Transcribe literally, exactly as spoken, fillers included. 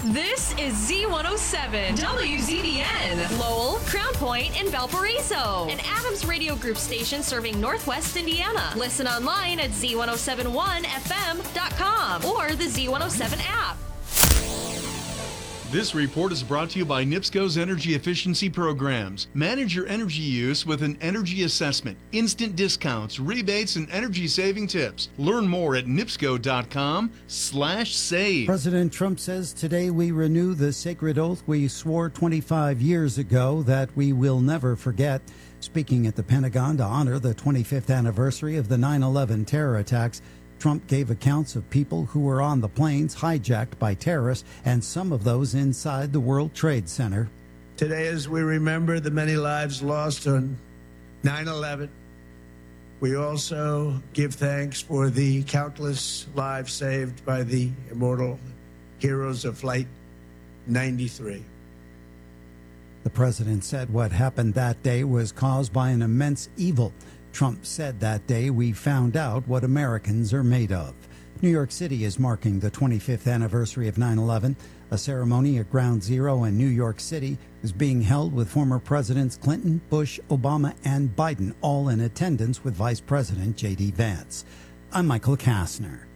This is Z one oh seven, W Z B N, Lowell, Crown Point, and Valparaiso. An Adams Radio Group station serving Northwest Indiana. Listen online at Z one oh seven one F M dot com or the Z one oh seven app. This report is brought to you by NIPSCO's Energy Efficiency Programs. Manage your energy use with an energy assessment, instant discounts, rebates, and energy-saving tips. Learn more at nipsco.com slash save. President Trump says today we renew the sacred oath we swore twenty-five years ago that we will never forget. Speaking at the Pentagon to honor the twenty-fifth anniversary of the nine eleven terror attacks, Trump gave accounts of people who were on the planes hijacked by terrorists and some of those inside the World Trade Center. Today, as we remember the many lives lost on nine eleven, we also give thanks for the countless lives saved by the immortal heroes of Flight ninety-three. The president said what happened that day was caused by an immense evil. Trump said that day we found out what Americans are made of. New York City is marking the twenty-fifth anniversary of nine eleven. A ceremony at Ground Zero in New York City is being held with former Presidents Clinton, Bush, Obama, and Biden, all in attendance with Vice President J D Vance. I'm Michael Kastner.